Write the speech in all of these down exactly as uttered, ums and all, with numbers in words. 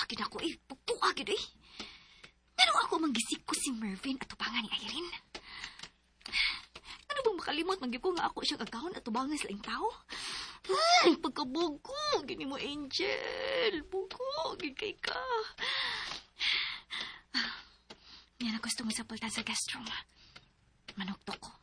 agad ako eh. Pugpo agad eh. Pero ako manggisik ko si Mervin at tubangan ni Irene. Ano bang makalimot manggi ko nga ako siyang agawon at tubangan sa laing tao? Ay, pagkabugo. Gini mo, Angel. Bugo. Gigay ka. Yan ang gusto mo sa pultan sa guest room. Manuktok ko.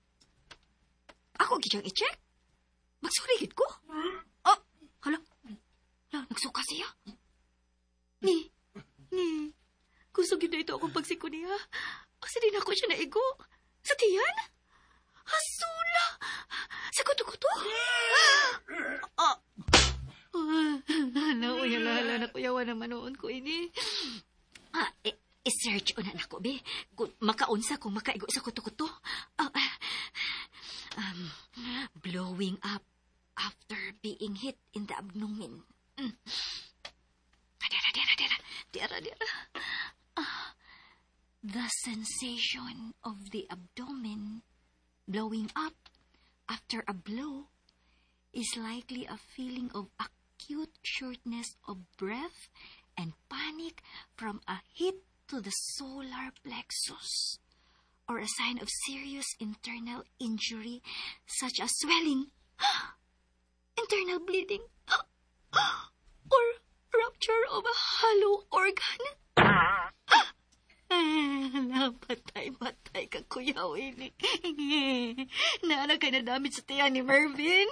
Ako gidyang i-check? Magsurigid ko? Oh, hala. Hala, nagsuka siya. Ni, ni. Gusto gid na ito akong pagsiko niya. Kasi din ako siya naigo. Sa tiyan? Hasula! Sa kuto-kuto? Ah! Hala, uyala-hala na kuyawa naman noon ko ini. Ah, eh, i-search ko na na ko, be. Kung makaunsa kung makaigo sa kuto-kuto. Ah, um, blowing up after being hit in the abdomen. Mm. Dira, dira, dira. Dira, dira. Ah, the sensation of the abdomen blowing up after a blow is likely a feeling of acute shortness of breath and panic from a hit to the solar plexus, or a sign of serious internal injury such as swelling, internal bleeding, or rupture of a hollow organ. Hala, patay-patay ka, Kuya Willie. Naana ka na damit sa tiyan ni Mervin.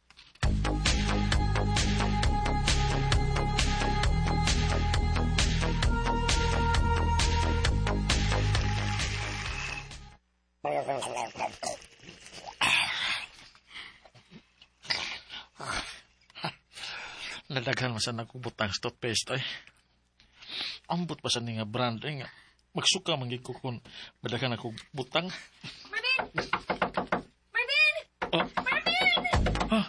Nadaghan masan ako butang sa toothpaste ay. Ambot pa sa nga brand ay nga. Magsuka manggig ko kung madaghan ako butang. Marvin! Marvin! Oh. Marvin! Ah.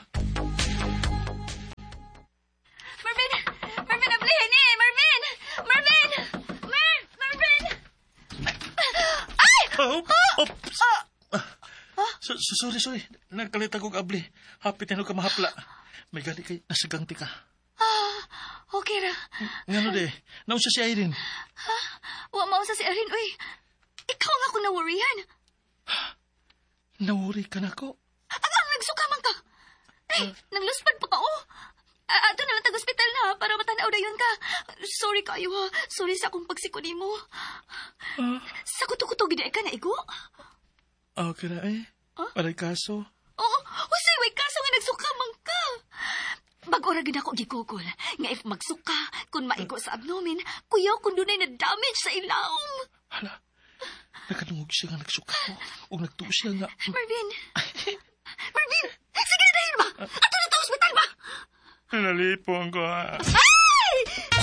Marvin! Marvin, ablihan eh! Marvin! Marvin! Mar! Marvin! Ay! Oh, oh, ah! Ah. So, so, sorry, sorry. Nagkalit akong abli. Hapit na ka mahapla. May gali kay nasaganti ka. Ah, okay ra. Ngano de? Nausa si Irene. Ha? Wa mausa si Irene, uy. Ikaw nga ako naworihan. Nawori ka na ko? Ang nagsukaman ka. Ay, uh, nangluspad pa ka, oh. Uh, ato na lang tag-hospital na para matanaw na yun ka. Sorry kayo, ha. Sorry sa akong pagsikuni mo. Uh, sa kuto-kuto, gina ka na, igo? Okay na eh. Huh? Paray kaso. Oo, oh, say, way kaso nga nagsukaman ka. Bag-ora gina ko gigugol. Nga if magsuka, kung maigo sa abdomen, kuyaw kung dunay na damage sa ilawom. Hala, nakanungog siya nga nagsuka ko. O nagtuo siya nga. Marvin! Marvin! Sige, dahil ba? Ato na ito, hospital ba? Nalipong ko, ha? Ay!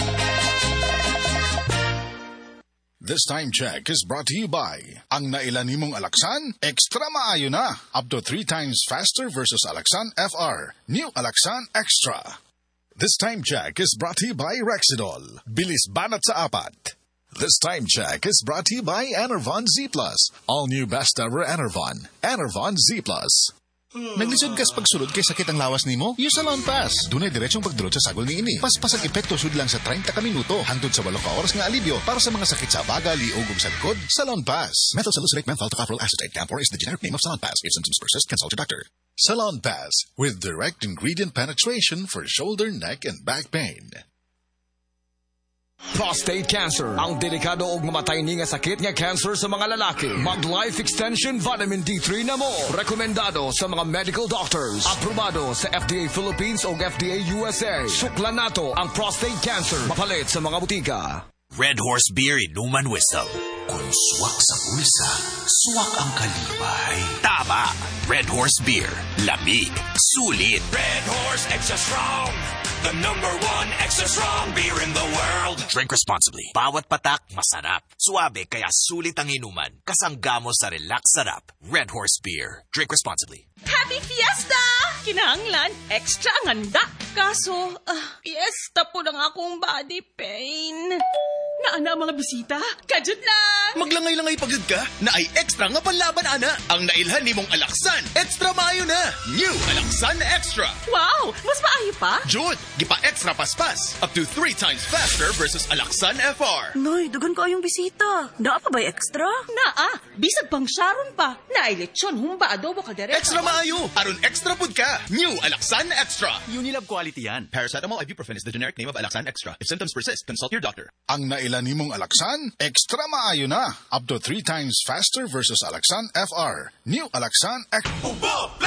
This time check is brought to you by ang nailan nimong Alaxan, extra maayo na. Up to three times faster versus Alaxan F R. New Alaxan Extra. This time check is brought to you by Rexidol. Bilis banat sa apat. This time check is brought to you by Enervon Z plus. All new best ever Enervon. Enervon Z plus. Naglisod kas pagsulod kay sakit ang lawas nimo? Use Salon Pass. Dunay diretsong pagdurot sa sagol niini. Paspas ang epekto sud lang sa thirty ka minuto hangtod sa eight ka oras nga alibyo para sa mga sakit sa baga, liog ug sa likod. Salon Pass. Methyl salicylate menthol tocopherol acetate Campor is the generic name of Salon Pass. If symptoms persist, consult your doctor. Salon Pass with direct ingredient penetration for shoulder, neck and back pain. Prostate cancer, ang delikado ug mamatay ni nga sakit nga cancer sa mga lalaki. Mag Life Extension Vitamin D three na mo. Rekomendado sa mga medical doctors. Aprobado sa F D A Philippines ug F D A U S A. Suklan nato ang prostate cancer. Mapalit sa mga butika. Red Horse Beer Inuman Whistle. Kung swak sa bulsa, swak ang kalibay. Tama! Red Horse Beer. Lamig. Sulit. Red Horse Extra Strong. The number one extra strong beer in the world. Drink responsibly. Bawat patak, masarap. Suabe, kaya sulit ang inuman. Kasangga mo sa relax sarap. Red Horse Beer. Drink responsibly. Happy Fiesta! Kinahanglan, extra ang handa. Kaso, uh, fiesta po ng akong body pain. Naana ang mga bisita. Kajut lang! Maglangay-langay pagod ka, na ay extra nga panlaban ana. Ang nailhan nimong alaksan, extra maayo na. New Alaksan Extra. Wow! Mas maayo pa? Jud, gipa extra paspas. Up to three times faster versus Alaksan F R. Noy, dagan ka yung bisita. Naa pa ba extra? Naa, bisag pang Sharon pa. Naay lechon, humba, adobo, kaldereta. Extra maayo, aron extra pud ka. New Alaksan Extra. Unilab quality yan. Paracetamol ibuprofen is the generic name of Alaksan Extra. If symptoms persist, consult your doctor. Ang naila nimong Alaksan, extra maayo na. Up to three times faster versus Alaksan F R. New Alaksan Extra.